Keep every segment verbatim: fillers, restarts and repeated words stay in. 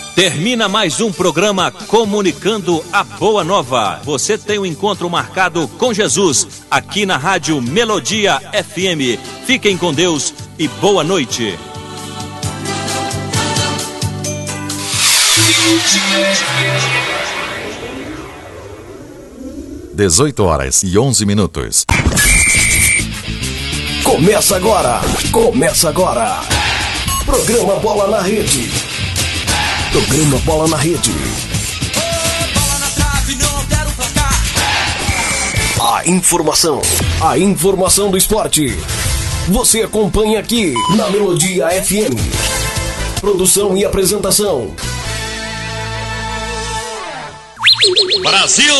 Termina mais um programa Comunicando a Boa Nova. Você tem um encontro marcado com Jesus aqui na Rádio Melodia F M. Fiquem com Deus e boa noite. dezoito horas e onze minutos. Começa agora, começa agora. Programa Bola na Rede. Programa Bola na Rede. A informação, a informação do esporte. Você acompanha aqui na Melodia F M. Produção e apresentação. Brasil!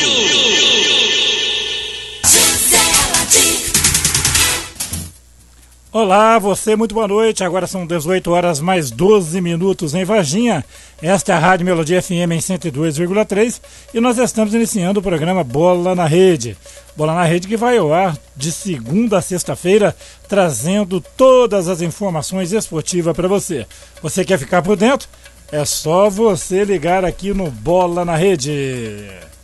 Olá, você, muito boa noite. Agora são dezoito horas mais doze minutos em Varginha. Esta é a Rádio Melodia F M em cento e dois vírgula três e nós estamos iniciando o programa Bola na Rede. Bola na Rede que vai ao ar de segunda a sexta-feira, trazendo todas as informações esportivas para você. Você quer ficar por dentro? É só você ligar aqui no Bola na Rede.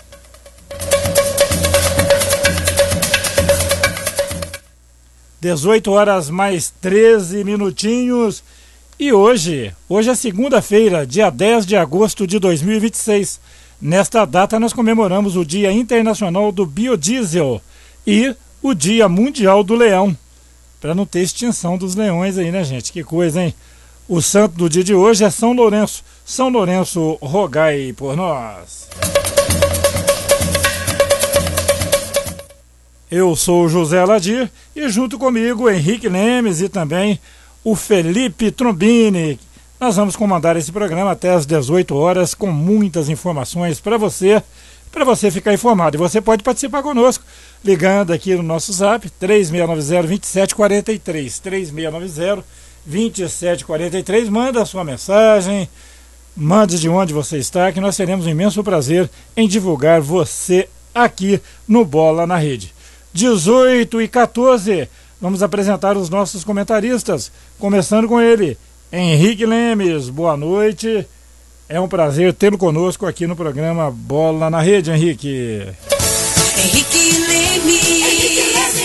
dezoito horas mais treze minutinhos. E hoje, hoje é segunda-feira, dia dez de agosto de dois mil e vinte e seis. Nesta data nós comemoramos o Dia Internacional do Biodiesel e o Dia Mundial do Leão. Para não ter extinção dos leões aí, né, gente? Que coisa, hein? O santo do dia de hoje é São Lourenço. São Lourenço, rogai por nós. Eu sou o José Aladir e junto comigo Henrique Lemes e também o Felipe Trombini. Nós vamos comandar esse programa até às dezoito horas com muitas informações para você, para você ficar informado. E você pode participar conosco ligando aqui no nosso zap três seis nove zero, dois sete quatro três, três seis nove zero, dois sete quatro três. Manda a sua mensagem, mande de onde você está, que nós teremos um imenso prazer em divulgar você aqui no Bola na Rede. dezoito e quatorze, vamos apresentar os nossos comentaristas, começando com ele, Henrique Lemes. Boa noite, é um prazer tê-lo conosco aqui no programa Bola na Rede, Henrique. Henrique Lemes.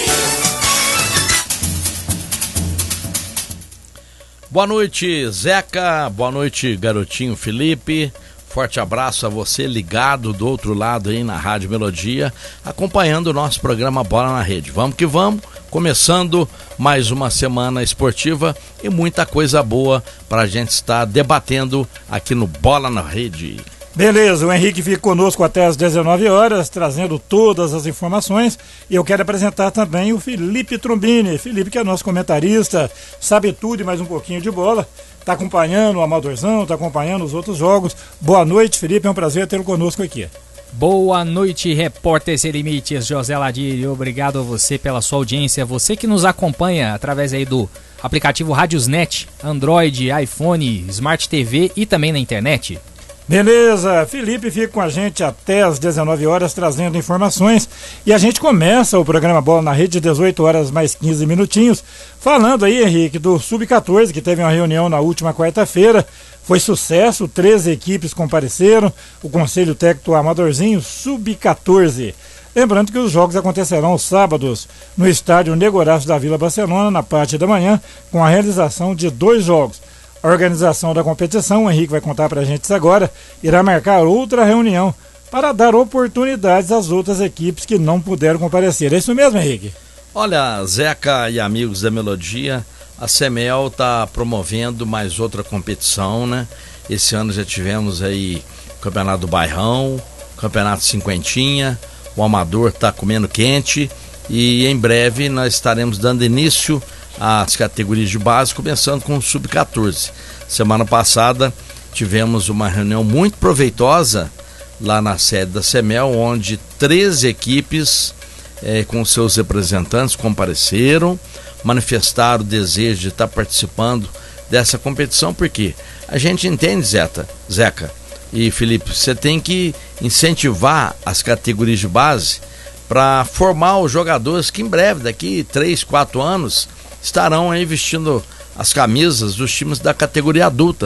Boa noite, Zeca, boa noite, garotinho Felipe. Forte abraço a você ligado do outro lado aí na Rádio Melodia, acompanhando o nosso programa Bola na Rede. Vamos que vamos, começando mais uma semana esportiva e muita coisa boa para a gente estar debatendo aqui no Bola na Rede. Beleza, o Henrique fica conosco até às dezenove horas, trazendo todas as informações. E eu quero apresentar também o Felipe Trombini. Felipe, que é nosso comentarista, sabe tudo e mais um pouquinho de bola. Está acompanhando o Amadorzão, está acompanhando os outros jogos. Boa noite, Felipe, é um prazer tê-lo conosco aqui. Boa noite, repórter Sem Limites, José Ladir. Obrigado a você pela sua audiência. Você que nos acompanha através aí do aplicativo Radiosnet, Android, iPhone, Smart T V e também na internet. Beleza, Felipe fica com a gente até às dezenove horas trazendo informações e a gente começa o programa Bola na Rede de dezoito horas mais quinze minutinhos, falando aí, Henrique, do sub quatorze, que teve uma reunião na última quarta-feira, foi sucesso, treze equipes compareceram, o Conselho Técnico Amadorzinho sub quatorze. Lembrando que os jogos acontecerão aos sábados no estádio Negoraço da Vila Barcelona, na parte da manhã, com a realização de dois jogos. A organização da competição, o Henrique vai contar pra gente isso agora, irá marcar outra reunião para dar oportunidades às outras equipes que não puderam comparecer. É isso mesmo, Henrique? Olha, Zeca e amigos da Melodia, a Semel está promovendo mais outra competição, né? Esse ano já tivemos aí o Campeonato do Bairrão, Campeonato Cinquentinha, o Amador está comendo quente e em breve nós estaremos dando início as categorias de base, começando com o sub quatorze. Semana passada tivemos uma reunião muito proveitosa lá na sede da Semel, onde treze equipes eh, com seus representantes compareceram, manifestaram o desejo de estar participando dessa competição, porque a gente entende, Zeta, Zeca e Felipe, você tem que incentivar as categorias de base para formar os jogadores que em breve, daqui três, quatro anos, estarão aí vestindo as camisas dos times da categoria adulta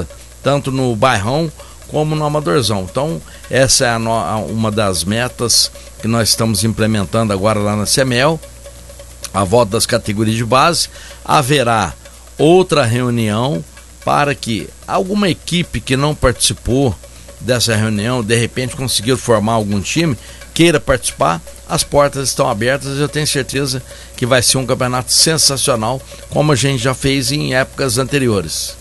tanto no Bairrão como no Amadorzão. Então, essa é a no, a, uma das metas que nós estamos implementando agora lá na SEMEL, a volta das categorias de base. Haverá outra reunião para que alguma equipe que não participou dessa reunião, de repente conseguiu formar algum time, queira participar, as portas estão abertas. Eu tenho certeza que vai ser um campeonato sensacional, como a gente já fez em épocas anteriores.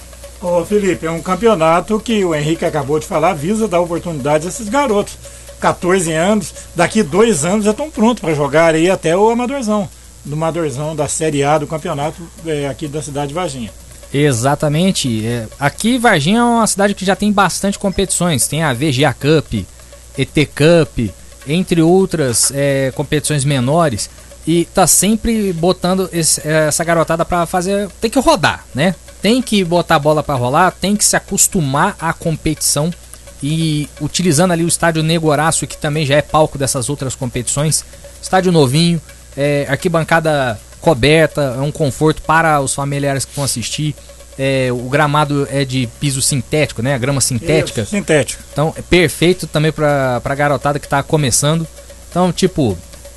Ô Felipe, é um campeonato que o Henrique acabou de falar, visa dar oportunidade a esses garotos. catorze anos, daqui dois anos já estão prontos para jogar aí até o Amadorzão, no Amadorzão da Série A do campeonato é, aqui da cidade de Varginha. Exatamente. É, aqui Varginha é uma cidade que já tem bastante competições. Tem a V G A Cup, E T Cup, entre outras é, competições menores. E tá sempre botando esse, essa garotada para fazer... Tem que rodar, né? Tem que botar a bola para rolar, tem que se acostumar à competição. E utilizando ali o estádio Nego Horácio, que também já é palco dessas outras competições. Estádio novinho, é, arquibancada coberta, é um conforto para os familiares que vão assistir. É, o gramado é de piso sintético, né? A grama sintética. Isso, sintético. Então é perfeito também para a garotada que está começando. Então, tipo,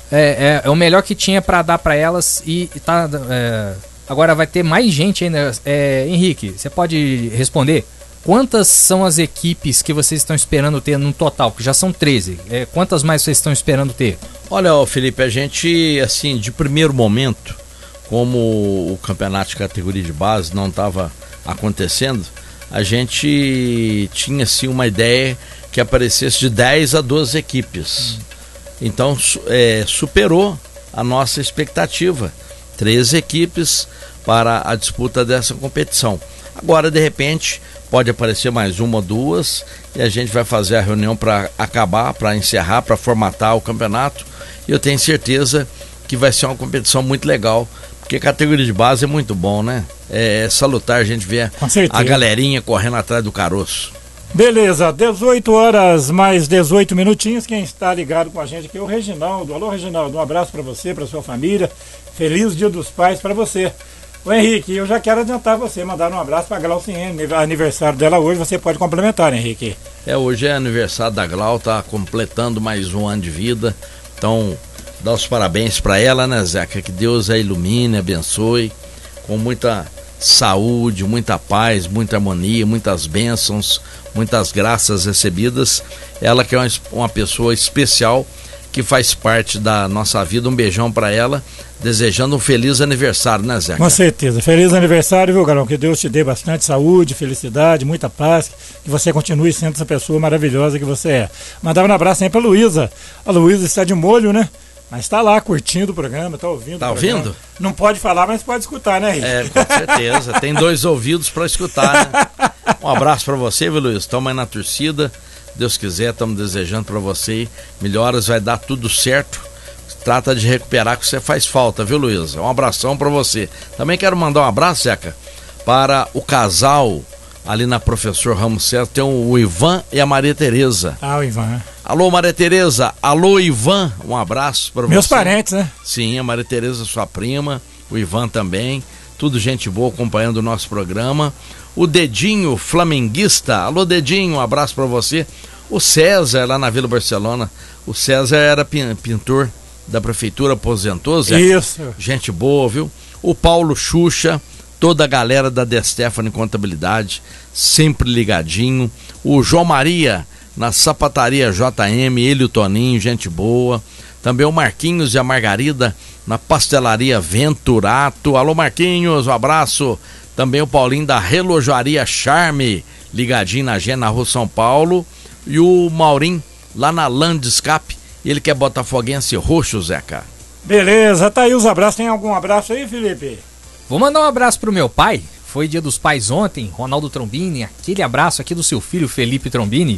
é, é, é o melhor que tinha para dar para elas. E, e tá, é, agora vai ter mais gente ainda. É, Henrique, você pode responder? Quantas são as equipes que vocês estão esperando ter no total? Que já são treze. É, quantas mais vocês estão esperando ter? Olha, Felipe, a gente, assim, de primeiro momento, como o campeonato de categoria de base não estava acontecendo, a gente tinha, assim, uma ideia que aparecesse de dez a doze equipes. Então, é, superou a nossa expectativa. treze equipes para a disputa dessa competição. Agora, de repente, pode aparecer mais uma ou duas e a gente vai fazer a reunião para acabar, para encerrar, para formatar o campeonato. E eu tenho certeza que vai ser uma competição muito legal, porque categoria de base é muito bom, né? É, é salutar a gente ver a galerinha correndo atrás do caroço. Beleza, dezoito horas mais dezoito minutinhos. Quem está ligado com a gente aqui é o Reginaldo. Alô, Reginaldo, um abraço para você, para sua família. Feliz Dia dos Pais para você. Ô Henrique, eu já quero adiantar você, mandar um abraço para a Glauciene, aniversário dela hoje, você pode complementar, Henrique. É, hoje é aniversário da Glau, tá completando mais um ano de vida, então dá os parabéns para ela, né, Zeca? Que Deus a ilumine, abençoe, com muita saúde, muita paz, muita harmonia, muitas bênçãos, muitas graças recebidas. Ela que é uma, uma pessoa especial, que faz parte da nossa vida. Um beijão para ela, desejando um feliz aniversário, né, Zeca? Com certeza, feliz aniversário, viu, Galão? Que Deus te dê bastante saúde, felicidade, muita paz, que você continue sendo essa pessoa maravilhosa que você é. Mandar um abraço aí pra Luísa. A Luísa está de molho, né? Mas tá lá curtindo o programa, tá ouvindo. Tá o ouvindo? Não pode falar, mas pode escutar, né, Henrique? É, com certeza. Tem dois ouvidos para escutar, né? Um abraço para você, viu, Luiz? Tamo aí na torcida. Deus quiser, estamos desejando para você melhoras, vai dar tudo certo. Trata de recuperar, que você faz falta, viu, Luiz? Um abração para você. Também quero mandar um abraço, Zeca, para o casal ali na Professor Ramos César, tem o Ivan e a Maria Tereza. Ah, o Ivan. Alô, Maria Tereza. Alô, Ivan. Um abraço para você. Meus parentes, né? Sim, a Maria Tereza, sua prima, o Ivan também. Tudo gente boa acompanhando o nosso programa. O Dedinho, flamenguista. Alô, Dedinho, um abraço para você. O César, lá na Vila Barcelona. O César era pintor da prefeitura, aposentou, Zé. Isso. Gente boa, viu? O Paulo Xuxa, toda a galera da De Stefani Contabilidade, sempre ligadinho. O João Maria, na sapataria J M, ele e o Toninho, gente boa. Também o Marquinhos e a Margarida, na pastelaria Venturato. Alô, Marquinhos, um abraço. Também o Paulinho da Relojaria Charme, ligadinho na Gê, na Rua São Paulo. E o Maurim, lá na Landescap, ele que é botafoguense roxo, Zeca. Beleza, tá aí os abraços. Tem algum abraço aí, Felipe? Vou mandar um abraço pro meu pai. Foi Dia dos Pais ontem, Ronaldo Trombini. Aquele abraço aqui do seu filho, Felipe Trombini.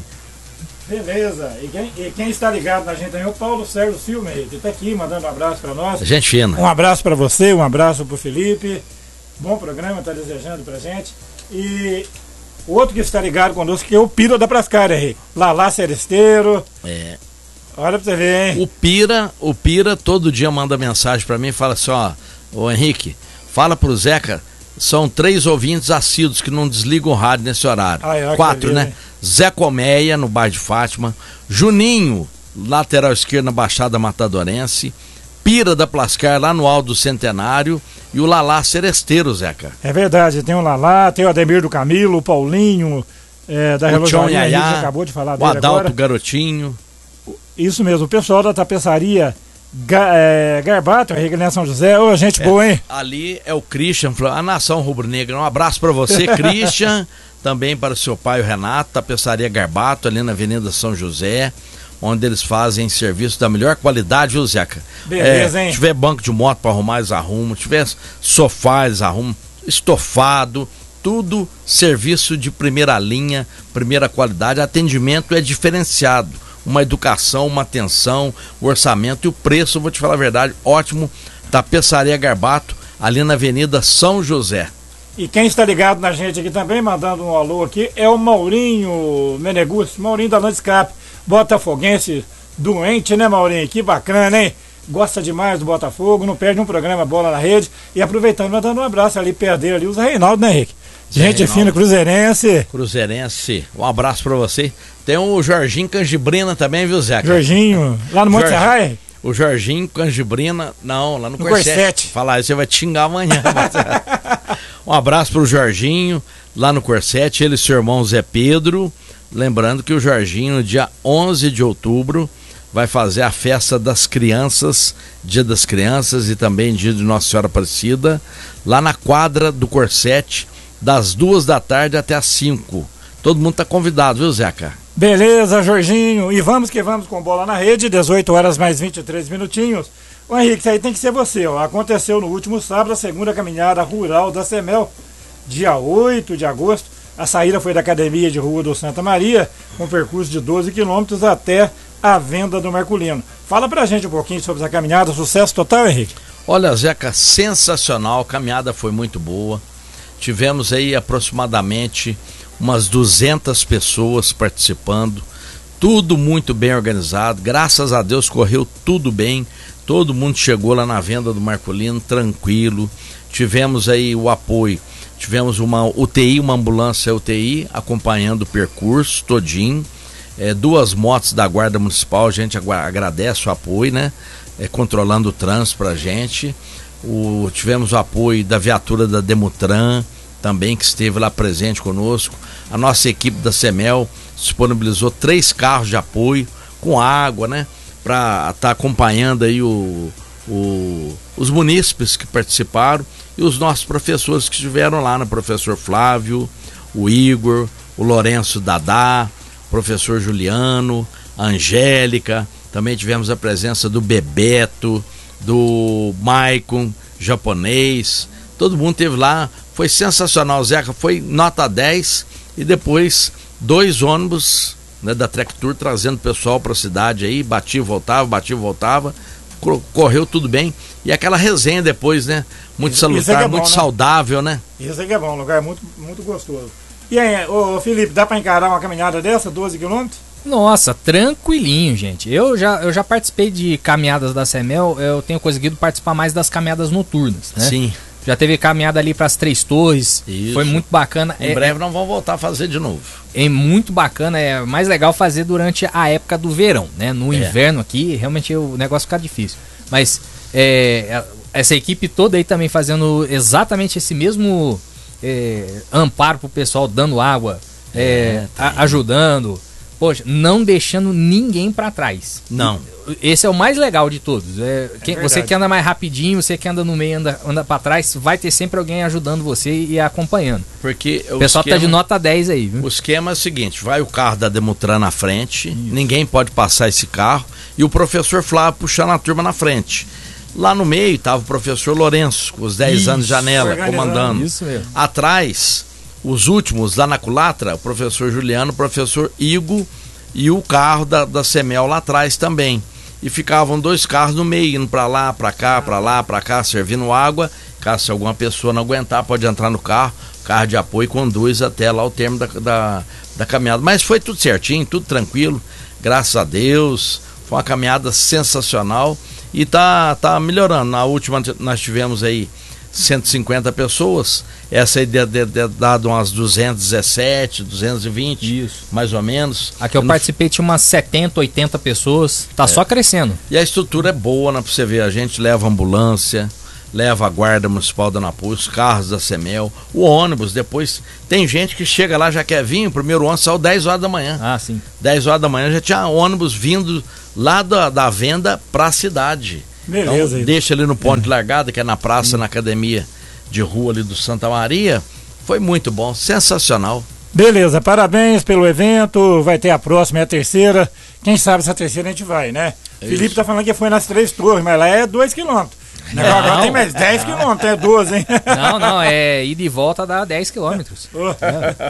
Beleza, e quem, e quem está ligado na gente também é o Paulo Sérgio Silva, ele tá aqui mandando um abraço para nós. Gente fina. Um abraço para você, um abraço pro Felipe. Bom programa, tá desejando pra gente. E o outro que está ligado conosco que é o Pira da Prascária, Henrique. Lalá Seresteiro. É. Olha pra você ver, hein? O Pira, o Pira todo dia manda mensagem pra mim e fala assim, ó, ô Henrique, fala pro Zeca são três ouvintes assíduos que não desligam o rádio nesse horário. Ai, ai, Quatro, que né? beleza. Zé Colmeia, no bairro de Fátima. Juninho, lateral esquerdo na Baixada Matadorense. Pira da Plascar, lá no Alto do Centenário. E o Lalá Seresteiro, Zeca. É verdade, tem o Lalá, tem o Ademir do Camilo, o Paulinho, é, da O Tchon Relojaria, a Yaya, gente acabou de falar o dele Adalto agora. Garotinho. Isso mesmo, o pessoal da tapeçaria Ga, é, Garbato, Henrique Né São José. Ô, gente É, boa, hein? Ali é o Christian, a nação rubro-negra. Um abraço para você, Christian. Também para o seu pai, o Renato, tapeçaria Garbato, ali na Avenida São José, onde eles fazem serviço da melhor qualidade, viu, Zeca? Beleza, é, hein? Se tiver banco de moto para arrumar, eles arrumam. Se tiver sofá, eles arrumam. Estofado, tudo serviço de primeira linha, primeira qualidade. Atendimento é diferenciado. Uma educação, uma atenção, o orçamento e o preço, vou te falar a verdade, ótimo. Tapeçaria Garbato, ali na Avenida São José. E quem está ligado na gente aqui também, mandando um alô aqui, é o Maurinho Menegucci, Maurinho da Landscape, botafoguense doente, né, Maurinho? Que bacana, hein? Gosta demais do Botafogo, não perde um programa Bola na Rede. E aproveitando, mandando um abraço ali, perder ali, os Reinaldo, né, Henrique? Gente Reinaldo. fina, cruzeirense. Cruzeirense, um abraço pra você. Tem o Jorginho Canjibrina também, viu, Zeca? Jorginho, lá no Monte Jorge- Serrai. O Jorginho Canjibrina, não, lá no, No Corsete. Corsete. Falar isso, você vai te xingar amanhã. mas- um abraço pro Jorginho, lá no Corsete, ele e seu irmão Zé Pedro. Lembrando que o Jorginho, no dia onze de outubro, vai fazer a festa das crianças, Dia das Crianças e também Dia de Nossa Senhora Aparecida, lá na quadra do Corsete, das duas da tarde até as cinco. Todo mundo tá convidado, viu, Zeca? Beleza, Jorginho. E vamos que vamos com Bola na Rede, dezoito horas mais vinte e três minutinhos. Ô Henrique, isso aí tem que ser você, ó. Aconteceu no último sábado a segunda caminhada rural da Semel, dia oito de agosto. A saída foi da Academia de Rua do Santa Maria, com percurso de doze quilômetros até a Venda do Marculino. Fala pra gente um pouquinho sobre essa caminhada, sucesso total, Henrique? Olha, Zeca, sensacional, a caminhada foi muito boa. Tivemos aí aproximadamente umas duzentas pessoas participando, tudo muito bem organizado, graças a Deus correu tudo bem, todo mundo chegou lá na Venda do Marculino tranquilo. Tivemos aí o apoio, tivemos uma U T I, uma ambulância U T I acompanhando o percurso todinho, é, duas motos da Guarda Municipal, a gente agu- agradece o apoio, né? É, controlando o trânsito pra gente. O, tivemos o apoio da viatura da Demutran também, que esteve lá presente conosco. A nossa equipe da Semel disponibilizou três carros de apoio com água, né? Para estar tá acompanhando aí o, o, os munícipes que participaram e os nossos professores que estiveram lá, né? Professor Flávio, o Igor, o Lourenço Dadá, professor Juliano, a Angélica. Também tivemos a presença do Bebeto, do Maicon, japonês. Todo mundo esteve lá, foi sensacional, Zeca, foi nota dez. E depois dois ônibus, né, da Trek Tour trazendo pessoal para a cidade aí, batia e voltava, batia e voltava, cor- correu tudo bem. E aquela resenha depois, né, muito Isso- isso é salutar, que é bom, muito né? saudável, né? Isso aí que é bom, um lugar muito, muito gostoso. E aí, ô Felipe, dá pra encarar uma caminhada dessa, doze quilômetros? Nossa, tranquilinho, gente. Eu já, eu já participei de caminhadas da Semel, eu tenho conseguido participar mais das caminhadas noturnas, né? Sim. Já teve caminhada ali para as Três Torres, Isso. foi muito bacana. Em é, breve não vão voltar a fazer de novo. é muito bacana, é mais legal fazer durante a época do verão, né? No É. inverno aqui, realmente o negócio fica difícil. Mas é, essa equipe toda aí também fazendo exatamente esse mesmo é, amparo pro pessoal, dando água, é, É, a- ajudando, poxa, não deixando ninguém para trás. Não. Esse é o mais legal de todos. É, quem- verdade. você que anda mais rapidinho, você que anda no meio, anda, anda para trás, vai ter sempre alguém ajudando você e acompanhando. Porque O pessoal tá de nota dez aí, viu? O esquema é o seguinte, vai o carro da Demutran na frente, ninguém pode passar esse carro, e o professor Flávio puxando a turma na frente. Lá no meio estava o professor Lourenço, com os dez Isso, anos de janela, organizando. comandando. Isso mesmo. Atrás, os últimos, lá na culatra, o professor Juliano, o professor Igo e o carro da, da Semel lá atrás também. E ficavam dois carros no meio, indo pra lá, pra cá, pra lá, pra cá, servindo água. Caso alguma pessoa não aguentar, pode entrar no carro, carro de apoio conduz até lá o termo da, da, da caminhada. Mas foi tudo certinho, tudo tranquilo, graças a Deus. Foi uma caminhada sensacional e tá, tá melhorando. Na última nós tivemos aí cento e cinquenta pessoas, essa aí deve ter dado umas duzentos e dezessete, duzentos e vinte, Isso. mais ou menos. A que eu, eu participei tinha umas setenta, oitenta pessoas, tá é. só crescendo. E a estrutura é boa, né, pra você ver, a gente leva ambulância, leva a guarda municipal da Anapu, os carros da Semel, o ônibus, depois tem gente que chega lá, já quer vir, o primeiro ônibus saiu dez horas da manhã. Ah, sim. dez horas da manhã já tinha ônibus vindo lá da, da venda pra cidade. Beleza. Então, deixa ali no ponto é. de largada, que é na praça, hum. na academia de rua ali do Santa Maria. Foi muito bom, sensacional. Beleza, parabéns pelo evento. Vai ter a próxima e a terceira. Quem sabe essa terceira a gente vai, né? É Felipe isso. tá falando que foi nas Três Torres, mas lá é dois quilômetros. Não. Agora tem mais dez quilômetros, é doze, hein? Não, não, é ida e volta dá dez quilômetros. é.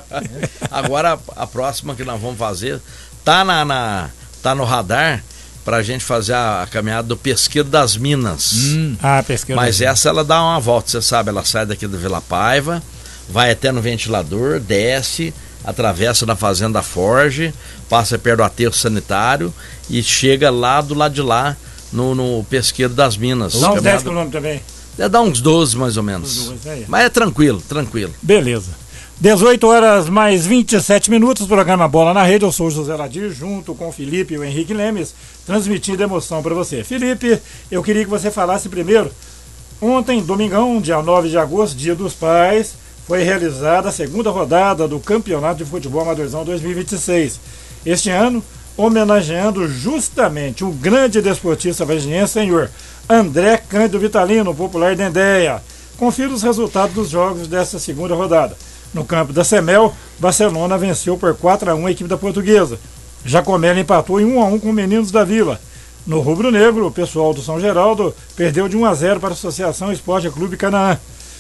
Agora a próxima que nós vamos fazer tá, na, na, tá no radar. Pra gente fazer a, a caminhada do Pesqueiro das Minas. Hum. Ah, Pesqueiro. Mas essa ela dá uma volta, você sabe, ela sai daqui do Vila Paiva, vai até no ventilador, desce, atravessa da Fazenda Forge, passa perto do aterro sanitário e chega lá do lado de lá, no, no Pesqueiro das Minas. Dá uns dez quilômetros também. É, dá uns doze mais ou menos. doze, mas é tranquilo, tranquilo. Beleza. dezoito horas mais vinte e sete minutos, programa Bola na Rede. Eu sou o José Ladir, junto com o Felipe e o Henrique Lemes, transmitindo emoção para você. Felipe, eu queria que você falasse primeiro. Ontem, domingão, dia nove de agosto, dia dos pais, foi realizada a segunda rodada do Campeonato de Futebol Amadorzão dois mil e vinte e seis. Este ano, homenageando justamente o grande desportista varginhense, senhor André Cândido Vitalino, popular Dendéia. Confira os resultados dos jogos dessa segunda rodada. No campo da Semel, Barcelona venceu por quatro a um a equipe da Portuguesa. Jacomel empatou em um a um com os Meninos da Vila. No Rubro Negro, o pessoal do São Geraldo perdeu de um a zero para a Associação Esporte Clube Canaã.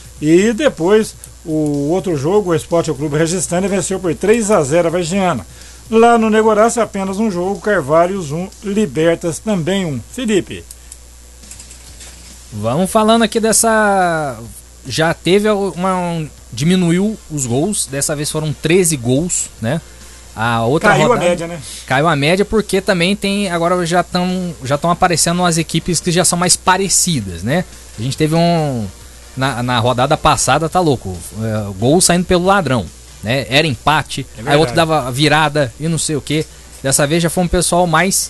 E depois, o outro jogo, o Esporte Clube Registânia, venceu por três a zero a Vargiana. Lá no Negoraça, apenas um jogo, Carvalhos um, Libertas também um. Felipe. Vamos falando aqui dessa... Já teve uma... Um... Diminuiu os gols, dessa vez foram treze gols, né? A outra Caiu rodada, a média, né? Caiu a média porque também tem, agora já estão já estão aparecendo umas equipes que já são mais parecidas, né? A gente teve um, na, na rodada passada, tá louco, é, gol saindo pelo ladrão, né? Era empate, é aí outro dava virada e não sei o que. Dessa vez já foi um pessoal mais...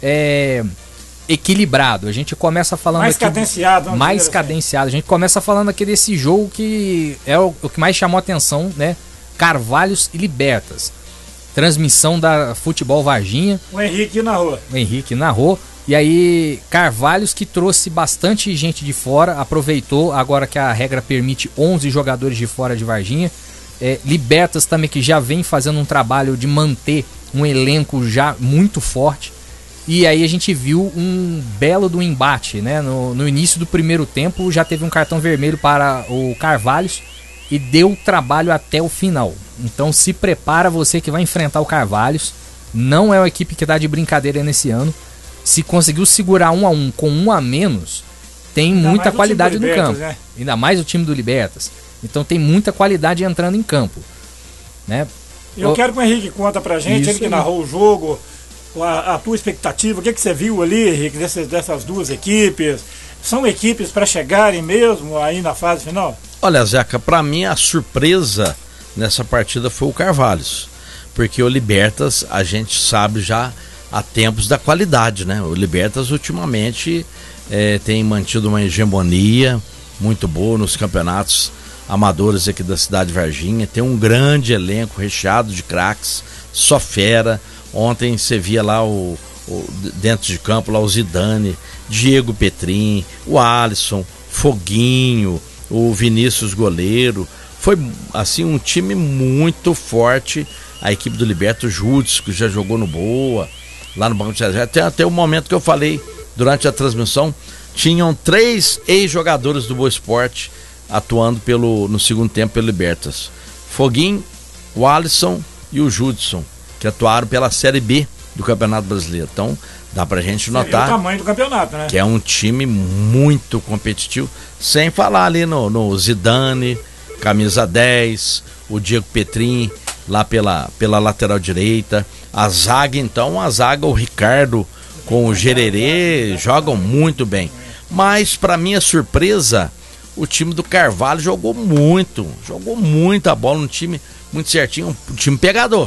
É, equilibrado. A gente começa falando mais aqui, cadenciado, mais cadenciado. A gente começa falando aqui desse jogo que é o, o que mais chamou a atenção, né? Carvalhos e Libertas. Transmissão da Futebol Varginha. O Henrique narrou. O Henrique narrou. E aí, Carvalhos, que trouxe bastante gente de fora, aproveitou, agora que a regra permite onze jogadores de fora de Varginha. É, Libertas também, que já vem fazendo um trabalho de manter um elenco já muito forte. E aí a gente viu um belo do embate, né? No, no início do primeiro tempo já teve um cartão vermelho para o Carvalhos e deu trabalho até o final. Então se prepara você que vai enfrentar o Carvalhos. Não é uma equipe que dá de brincadeira nesse ano. Se conseguiu segurar um a um com um a menos, tem ainda muita qualidade no campo. Né? Ainda mais o time do Libertas. Então tem muita qualidade entrando em campo. Né? Eu o... quero que o Henrique conta pra gente, Isso ele que narrou o jogo... A, a tua expectativa, o que, que você viu ali, Henrique, dessas, dessas duas equipes? São equipes para chegarem mesmo aí na fase final? Olha, Zeca, para mim a surpresa nessa partida foi o Carvalhos, porque o Libertas a gente sabe já há tempos da qualidade, né? O Libertas ultimamente é, tem mantido uma hegemonia muito boa nos campeonatos amadores aqui da cidade de Varginha, tem um grande elenco recheado de craques, só fera. Ontem você via lá o, o dentro de campo lá o Zidane, Diego Petrin, o Alisson, Foguinho, o Vinícius goleiro. Foi assim um time muito forte. A equipe do Liberto, o Júdice, que já jogou no Boa, lá no Banco de Reserva. Até, até o momento que eu falei durante a transmissão, tinham três ex-jogadores do Boa Esporte atuando pelo, no segundo tempo pelo Libertas. Foguinho, o Alisson e o Judson, que atuaram pela Série B do Campeonato Brasileiro. Então, dá pra gente notar o tamanho do campeonato, né? Que é um time muito competitivo, sem falar ali no, no Zidane, camisa dez, o Diego Petrin, lá pela, pela lateral direita, a zaga então, a zaga, o Ricardo com o Gererê, jogam muito bem. Mas, pra minha surpresa, o time do Carvalho jogou muito, jogou muita bola, um time muito certinho, um time pegador.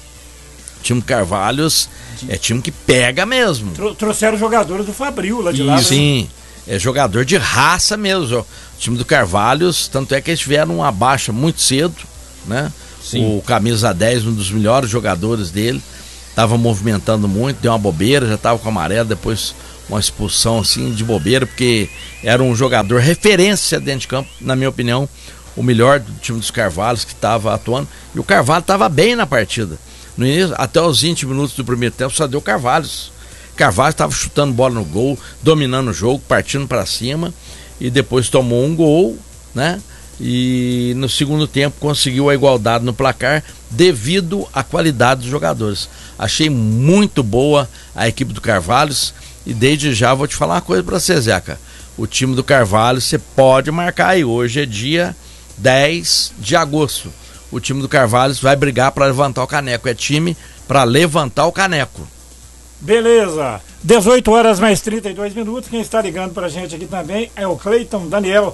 O time Carvalhos é time que pega mesmo. Tro- trouxeram jogadores do Fabril lá de e, lá. Sim, é jogador de raça mesmo. O time do Carvalhos, tanto é que eles tiveram uma baixa muito cedo, né? Sim. O camisa dez, um dos melhores jogadores dele, estava movimentando muito, deu uma bobeira, já estava com amarelo, depois uma expulsão assim de bobeira, porque era um jogador referência dentro de campo, na minha opinião, o melhor do time dos Carvalhos que estava atuando, e o Carvalho estava bem na partida. No início, até os vinte minutos do primeiro tempo, só deu Carvalhos. Carvalho estava chutando bola no gol, dominando o jogo, partindo para cima, e depois tomou um gol, né? E no segundo tempo conseguiu a igualdade no placar devido à qualidade dos jogadores. Achei muito boa a equipe do Carvalhos, e desde já vou te falar uma coisa para você, Zeca. O time do Carvalho você pode marcar aí, hoje é dia dez de agosto. O time do Carvalhos vai brigar para levantar o caneco, é time para levantar o caneco. Beleza, dezoito horas mais trinta e dois minutos, quem está ligando pra gente aqui também é o Cleiton Daniel.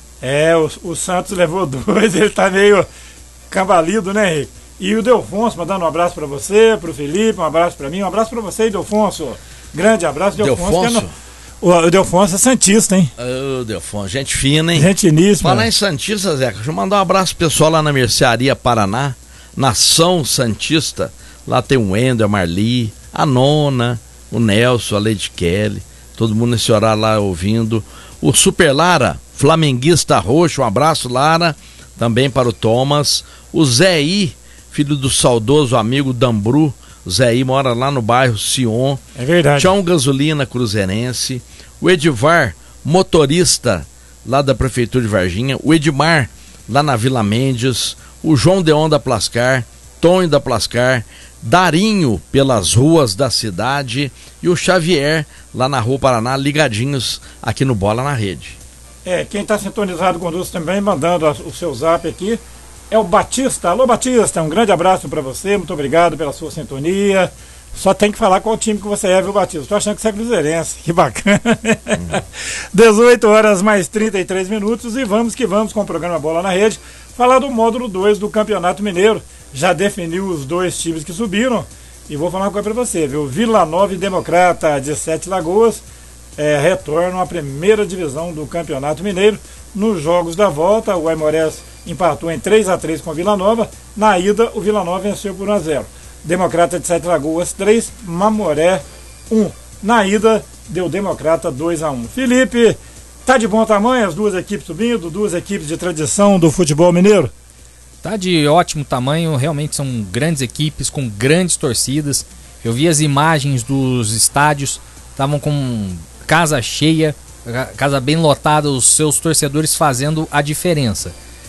É, o, o Santos levou dois, ele tá meio cambalido, né, Henrique? E o Delfonso mandando um abraço pra você, pro Felipe, um abraço pra mim, um abraço pra você, Delfonso. Grande abraço, Delfonso. Delfonso? Que é no... o, o Delfonso é santista, hein? Ô, oh, Delfonso, gente fina, hein? Gente finíssima. Falar em santista, Zeca, deixa eu mandar um abraço pro pessoal lá na Mercearia Paraná, Nação Santista. Lá tem o Wendel, a Marli, a Nona, o Nelson, a Lady Kelly, todo mundo nesse horário lá ouvindo. O Super Lara, flamenguista roxo, um abraço, Lara, também para o Thomas. O Zé I, filho do saudoso amigo Dambru, o Zé I mora lá no bairro Sion. É verdade. Tchau Gasolina Cruzeirense. O Edivar, motorista lá da Prefeitura de Varginha. O Edmar, lá na Vila Mendes. O João Deon da Plascar, Tonho da Plascar, Darinho pelas ruas da cidade e o Xavier lá na Rua Paraná, ligadinhos aqui no Bola na Rede. É, quem está sintonizado conosco também, mandando o seu zap aqui, é o Batista. Alô, Batista, um grande abraço para você, muito obrigado pela sua sintonia. Só tem que falar qual time que você é, viu, Batista? Tô achando que você é cruzeirense, que bacana. Hum. dezoito horas mais trinta e três minutos e vamos que vamos com o programa Bola na Rede. Falar do módulo dois do Campeonato Mineiro. Já definiu os dois times que subiram. E vou falar uma coisa para você, viu? Vila Nova e Democrata de Sete Lagoas é, retornam à primeira divisão do Campeonato Mineiro. Nos jogos da volta, o Aimorés empatou em três a três com a Vila Nova. Na ida, o Vila Nova venceu por um a zero. Democrata de Sete Lagoas três, Mamoré um. Na ida, deu Democrata dois a um. Felipe, tá de bom tamanho as duas equipes subindo, duas equipes de tradição do futebol mineiro? Tá de ótimo tamanho, realmente são grandes equipes com grandes torcidas. Eu vi as imagens dos estádios, estavam com casa cheia, casa bem lotada, os seus torcedores fazendo a diferença.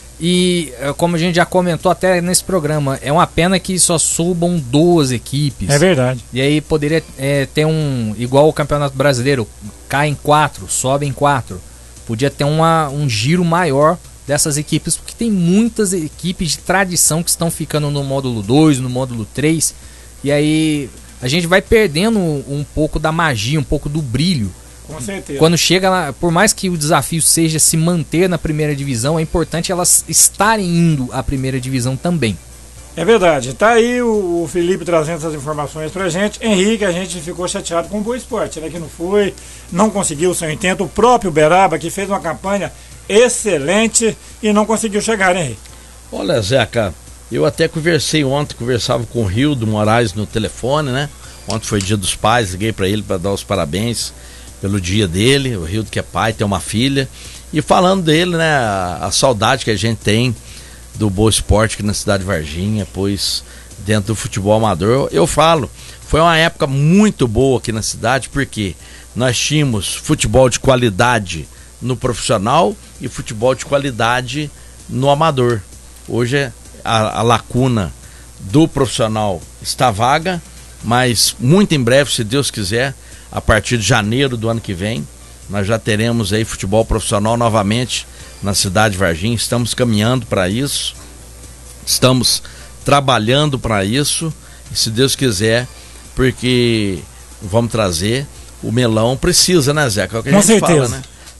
E como a gente já comentou até nesse programa, é uma pena que só subam duas equipes. É verdade. E aí poderia é, ter um, igual o Campeonato Brasileiro, cai em quatro, sobe em quatro. Podia ter uma, um giro maior dessas equipes, porque tem muitas equipes de tradição que estão ficando no módulo dois, no módulo três, e aí a gente vai perdendo um pouco da magia, um pouco do brilho. Com certeza. Quando chega lá, por mais que o desafio seja se manter na primeira divisão, é importante elas estarem indo à primeira divisão também. É verdade, tá aí o, o Felipe trazendo essas informações pra gente. Henrique, a gente ficou chateado com o Boa Esporte, né, que não foi, não conseguiu o seu intento. O próprio Beraba, que fez uma campanha excelente e não conseguiu chegar, né, Henrique? Olha, Zeca, eu até conversei ontem, conversava com o Rildo Moraes no telefone, né? Ontem foi dia dos pais, liguei para ele para dar os parabéns pelo dia dele. O Rildo, que é pai, tem uma filha, e falando dele, né, a, a saudade que a gente tem do Boa Esporte aqui na cidade de Varginha, pois dentro do futebol amador, eu falo, foi uma época muito boa aqui na cidade, porque nós tínhamos futebol de qualidade no profissional e futebol de qualidade no amador. Hoje a, a lacuna do profissional está vaga, mas muito em breve, se Deus quiser, a partir de janeiro do ano que vem, nós já teremos aí futebol profissional novamente na cidade de Varginha. Estamos caminhando para isso, estamos trabalhando para isso, e se Deus quiser, porque vamos trazer, o melão precisa, né, Zeca? É o que a Com gente certeza. fala, né?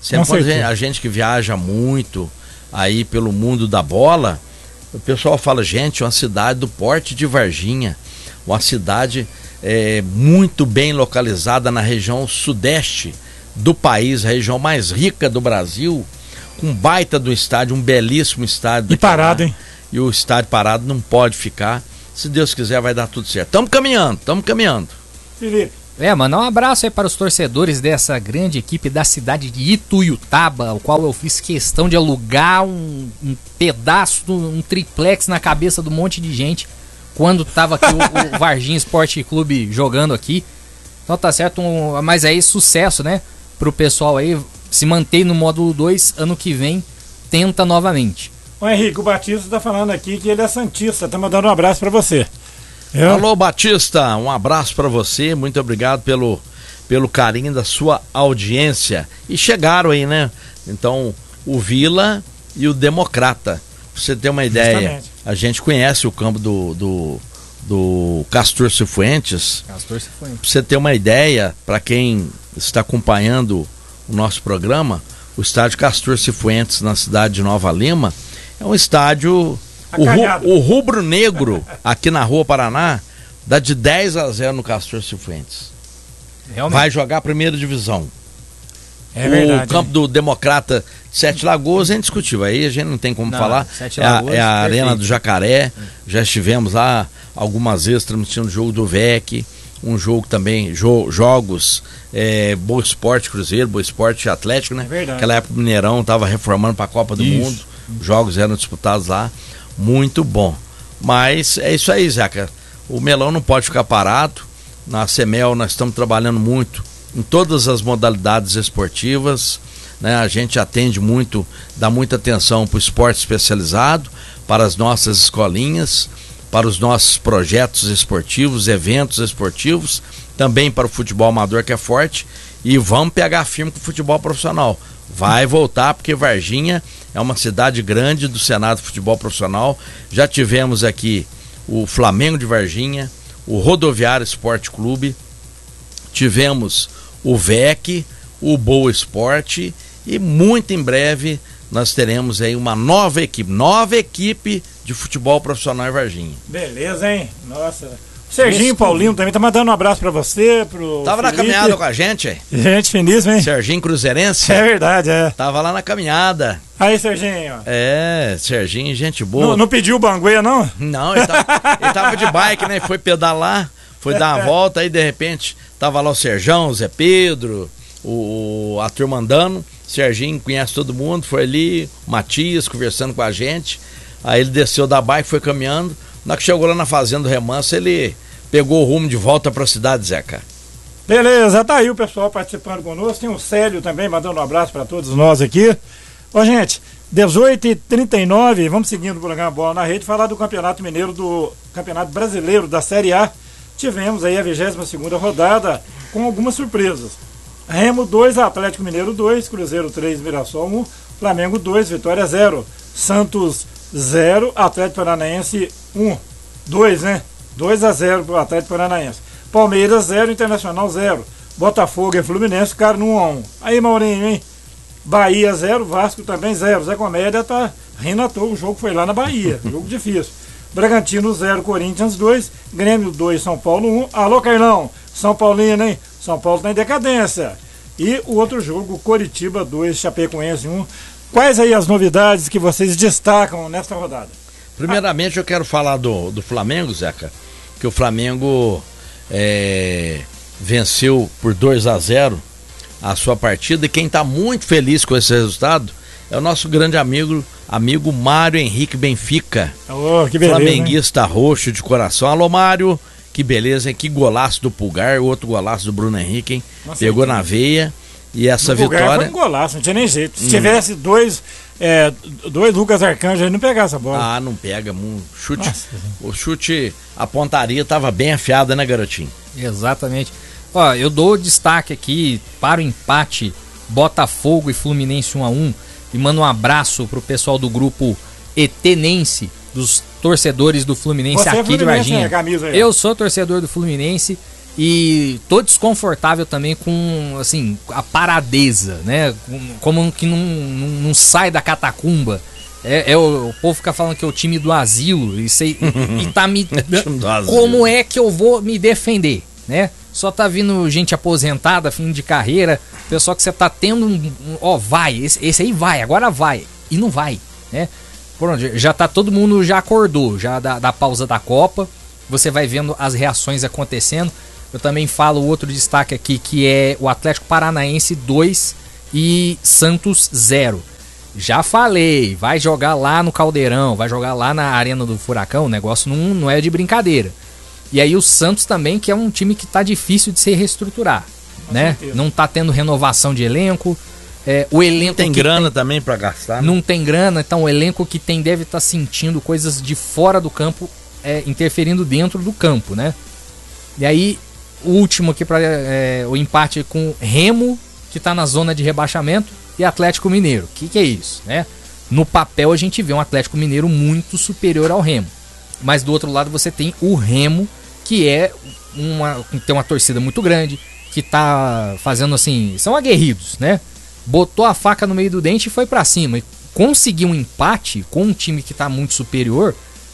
Sempre quando a gente, a gente que viaja muito aí pelo mundo da bola, o pessoal fala, gente, uma cidade do porte de Varginha, uma cidade é, muito bem localizada na região sudeste do país, a região mais rica do Brasil, com baita do estádio, um belíssimo estádio. E parado, hein? E o estádio parado não pode ficar. Se Deus quiser, vai dar tudo certo. Estamos caminhando, estamos caminhando. Felipe. É, mandar um abraço aí para os torcedores dessa grande equipe da cidade de Ituiutaba, o qual eu fiz questão de alugar um, um pedaço, um triplex na cabeça do monte de gente quando tava aqui o, o Varginha Esporte Clube jogando aqui. Então tá certo, um, mas aí sucesso, né? Pro pessoal aí se manter no módulo dois, ano que vem tenta novamente. O Henrique, o Batista tá falando aqui que ele é santista, tá mandando um abraço para você. Eu... Alô, Batista, um abraço para você, muito obrigado pelo, pelo carinho da sua audiência. E chegaram aí, né? Então, o Vila e o Democrata. Pra você ter uma ideia, justamente, a gente conhece o campo do, do, do Castor Cifuentes. Castor Cifuentes. Pra você ter uma ideia, para quem está acompanhando o nosso programa, o estádio Castor Cifuentes, na cidade de Nova Lima, é um estádio... O, ru, o rubro-negro, aqui na Rua Paraná, dá de dez a zero no Castor Cifuentes. Realmente. Vai jogar a primeira divisão. É o verdade, campo hein? do Democrata de Sete Lagoas é indiscutível. Aí a gente não tem como não, falar. Sete É a, Lagoas, é a Arena perfeito. do Jacaré. Já estivemos lá algumas vezes transmitindo o jogo do V E C. Um jogo também, jo, jogos, é, Boa Esporte Cruzeiro, Boa Esporte Atlético, né? É verdade. Naquela época o Mineirão estava reformando para a Copa do Isso. Mundo. Os jogos eram disputados lá. Muito bom. Mas é isso aí, Zeca. O Melão não pode ficar parado. Na CEMEL nós estamos trabalhando muito em todas as modalidades esportivas, né? A gente atende muito, dá muita atenção para o esporte especializado, para as nossas escolinhas, para os nossos projetos esportivos, eventos esportivos, também para o futebol amador, que é forte, e vamos pegar firme com o futebol profissional. Vai voltar, porque Varginha é uma cidade grande do Senado Futebol Profissional. Já tivemos aqui o Flamengo de Varginha, o Rodoviário Esporte Clube, tivemos o V E C, o Boa Esporte, e muito em breve nós teremos aí uma nova equipe, nova equipe de futebol profissional em Varginha. Beleza, hein? Nossa. Serginho Paulino também tá mandando um abraço pra você, pro Tava Felipe. na caminhada com a gente, hein? Gente finíssima, hein? Serginho Cruzeirense. É verdade, é. Tava lá na caminhada. Aí, Serginho. É, Serginho, gente boa. Não, não pediu bangueia, não? Não, ele tava, ele tava de bike, né? Foi pedalar, foi dar uma volta, aí de repente tava lá o Serjão, o Zé Pedro, o, a turma andando. Serginho conhece todo mundo, foi ali, o Matias conversando com a gente. Aí ele desceu da bike, foi caminhando. Na hora que chegou lá na fazenda do Remanso, ele pegou o rumo de volta pra cidade, Zeca. Beleza, tá aí o pessoal participando conosco. Tem o Célio também mandando um abraço pra todos nós aqui. Ó, gente, dezoito e trinta e nove, vamos seguindo o programa Bola na Rede, falar do Campeonato Mineiro, do Campeonato Brasileiro da Série A. Tivemos aí a vigésima segunda rodada com algumas surpresas. Remo dois, Atlético Mineiro dois, Cruzeiro três, Mirassol um, Flamengo dois, Vitória zero, Santos zero, Atlético Paranaense um, dois, né? dois a zero para o Atlético Paranaense. Palmeiras zero, Internacional zero, Botafogo e Fluminense ficaram no um a um. Aí, Maurinho, hein? Bahia zero, Vasco também zero. Zé Comédia tá rindo à toa, o jogo foi lá na Bahia, jogo difícil. Bragantino zero, Corinthians dois, Grêmio dois, São Paulo um. Alô, Carlão, São Paulino, hein? São Paulo tá em decadência. E o outro jogo, Coritiba dois, Chapecoense um. Quais aí as novidades que vocês destacam nesta rodada? Primeiramente eu quero falar do, do Flamengo, Zeca, que o Flamengo é, venceu por dois a zero a sua partida, e quem está muito feliz com esse resultado é o nosso grande amigo, amigo Mário Henrique Benfica. Oh, que beleza, flamenguista, hein? Roxo de coração. Alô, Mário, que beleza, hein? Que golaço do Pulgar, o outro golaço do Bruno Henrique, hein? Nossa, pegou na veia, e essa no vitória... Pulgar foi um golaço, não tinha nem jeito. Se hum. tivesse dois, é, dois Lucas Arcanjo, ele não pegava essa bola. Ah, não pega, um chute, o chute, a pontaria estava bem afiada, né, garotinho? Exatamente. Ó, eu dou destaque aqui para o empate Botafogo e Fluminense um a um, e mando um abraço pro pessoal do grupo Etenense, dos torcedores do Fluminense. Você aqui é de Fluminense, Varginha. né, camisa aí? Eu sou torcedor do Fluminense E tô desconfortável também com, assim, a paradeza, né? Como que não, não, não sai da catacumba. É, é o, o povo fica falando que é o time do asilo e, sei, e tá me... Como é que eu vou me defender, né? Só tá vindo gente aposentada, fim de carreira, pessoal que você tá tendo um... um ó, vai, esse, esse aí vai, agora vai. E não vai, né? Pronto, já tá todo mundo, já acordou, já da, da pausa da Copa. Você vai vendo as reações acontecendo. Eu também falo outro destaque aqui, que é o Atlético Paranaense dois e Santos zero. Já falei, vai jogar lá no Caldeirão, vai jogar lá na Arena do Furacão, o negócio não, não é de brincadeira. E aí o Santos também, que é um time que tá difícil de se reestruturar, com né? Certeza. Não tá tendo renovação de elenco. É, o elenco não tem grana tem, também para gastar. Né? Não tem grana, então o elenco que tem deve estar tá sentindo coisas de fora do campo, é, interferindo dentro do campo, né? E aí... O último aqui para é, o empate com Remo, que está na zona de rebaixamento, e Atlético Mineiro. O que, que é isso, né? No papel a gente vê um Atlético Mineiro muito superior ao Remo. Mas do outro lado você tem o Remo, que é uma, tem uma torcida muito grande, que tá fazendo assim, são aguerridos, né? Botou a faca no meio do dente e foi para cima. E conseguir um empate com um time que está muito superior...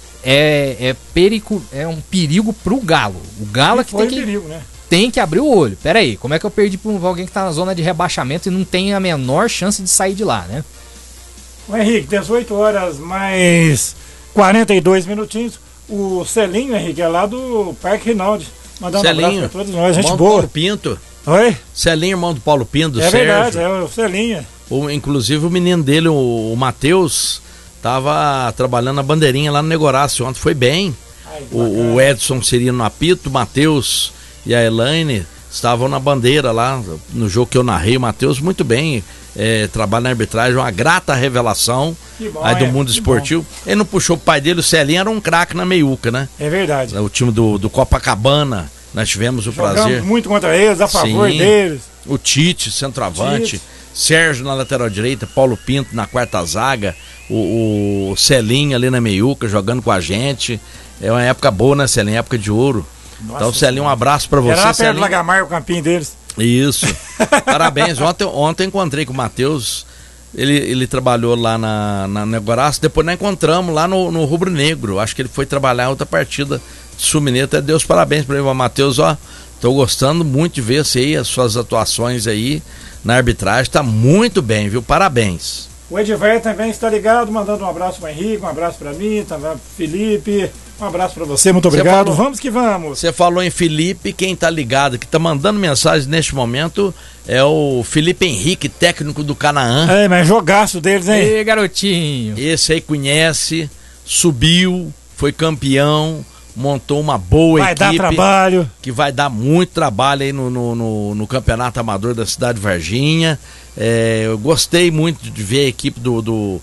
É, é, perigo, é um perigo pro Galo. O Galo é que, tem que, perigo, né? tem que abrir o olho. Pera aí, como é que eu perdi pra alguém que tá na zona de rebaixamento e não tem a menor chance de sair de lá, né? O Henrique, dezoito horas mais quarenta e dois minutinhos. O Celinho, Henrique, é lá do Parque Rinaldi. Mandando Celinho, um abraço pra todos nós, gente irmão boa. Do Paulo Pinto. Oi? Celinho, irmão do Paulo Pinto, do é Sérgio. Verdade, é o Celinho. O, inclusive o menino dele, o, o Matheus... Tava trabalhando na bandeirinha lá no Negorácio ontem, foi bem. Ai, o, o Edson seria no apito, o Matheus e a Elaine estavam na bandeira lá no jogo que eu narrei. O Matheus muito bem, é, trabalha na arbitragem, uma grata revelação bom, aí do é, mundo esportivo. Bom. Ele não puxou o pai dele, o Celinho era um craque na meiuca, né? É verdade. O time do, do Copacabana, nós tivemos o Jogamos prazer. muito contra eles, a favor Sim, deles. O Tite, centroavante. Tite. Sérgio na lateral direita, Paulo Pinto na quarta zaga, o, o Celinho ali na meiuca jogando com a gente. É uma época boa, né, Celinho? Época de ouro. Nossa, então, Celinho, um abraço pra você. Era lá perto do Lagamar, o campinho deles. Isso. Parabéns. Ontem, ontem eu encontrei com o Matheus. Ele, ele trabalhou lá na, na Negorácio. Depois nós encontramos lá no, no Rubro Negro. Acho que ele foi trabalhar em outra partida de Sul Mineiro. Até Deus parabéns pra ele, Matheus. Ó, tô gostando muito de ver aí as suas atuações aí na arbitragem, tá muito bem, viu? Parabéns. O Ediver também está ligado, mandando um abraço para o Henrique, um abraço para mim, também pro Felipe, um abraço para você, muito obrigado. Falou, vamos que vamos. Você falou em Felipe, quem tá ligado, que tá mandando mensagem neste momento é o Felipe Henrique, técnico do Canaã. É, mas jogaço deles, hein? Ei, garotinho. Esse aí conhece, subiu, foi campeão, montou uma boa vai equipe. Vai dar trabalho. Que vai dar muito trabalho aí no, no, no, no Campeonato Amador da cidade de Varginha. É, eu gostei muito de ver a equipe do, do,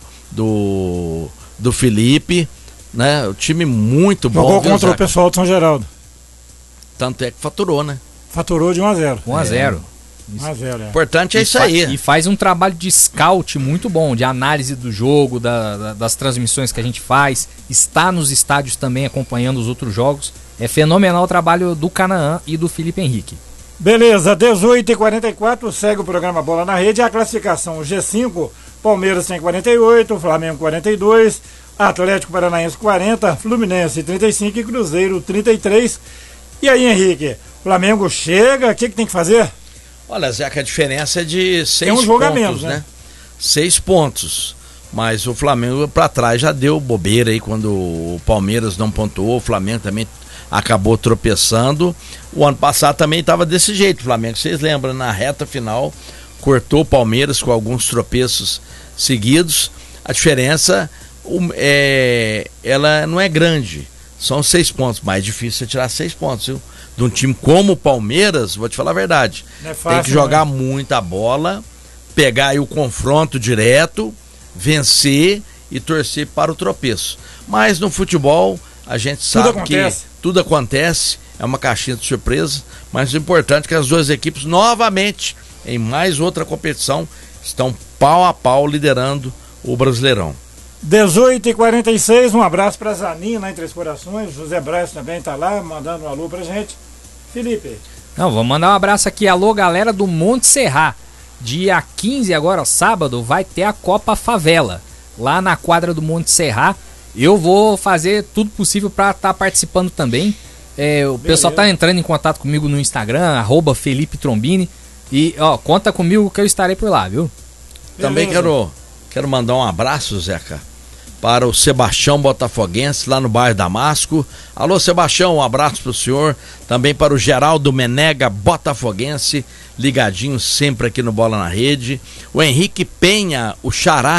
do, do Felipe, né? O time muito bom. Jogou contra o pessoal de São Geraldo. Tanto é que faturou, né? Faturou de um a zero. um a zero. um a zero, é. Importante é e isso aí. E faz um trabalho de scout muito bom, de análise do jogo, da, da, das transmissões que a gente faz. Está nos estádios também acompanhando os outros jogos. É fenomenal o trabalho do Canaã e do Felipe Henrique. Beleza, dezoito e quarenta e quatro, segue o programa Bola na Rede. A classificação G cinco, Palmeiras tem quarenta e oito, Flamengo quarenta e dois, Atlético Paranaense quarenta, Fluminense trinta e cinco e Cruzeiro trinta e três. E aí, Henrique, Flamengo chega, o que, que tem que fazer? Olha, Zé, que a diferença é de seis tem um jogo pontos, a menos, né? né? Seis pontos. Mas o Flamengo para trás já deu bobeira aí quando o Palmeiras não pontuou, o Flamengo também acabou tropeçando. O ano passado também estava desse jeito, o Flamengo, vocês lembram, na reta final, cortou o Palmeiras com alguns tropeços seguidos. A diferença um, é, ela não é grande, são seis pontos, mais difícil é tirar seis pontos, viu? De um time como o Palmeiras, vou te falar a verdade, é fácil, tem que jogar né? muita bola, pegar aí o confronto direto, vencer e torcer para o tropeço. Mas no futebol a gente sabe tudo que tudo acontece, é uma caixinha de surpresa, mas o importante é que as duas equipes novamente, em mais outra competição, estão pau a pau liderando o Brasileirão. dezoito e quarenta e seis, um abraço para Zaninho lá em Três Corações, José Braz também está lá, mandando um alô pra gente. Felipe. Não, vou mandar um abraço aqui. Alô, galera do Monte Serra. Dia quinze, agora sábado, vai ter a Copa Favela. Lá na quadra do Monte Serra. Eu vou fazer tudo possível para estar tá participando também. É, o Beleza. Pessoal tá entrando em contato comigo no Instagram, arroba Felipe Trombini. E, ó, conta comigo que eu estarei por lá, viu? Também quero, quero mandar um abraço, Zeca, para o Sebastião Botafoguense, lá no bairro Damasco. Alô, Sebastião, um abraço pro senhor. Também para o Geraldo Menega Botafoguense, ligadinho sempre aqui no Bola na Rede. O Henrique Penha, o Xará,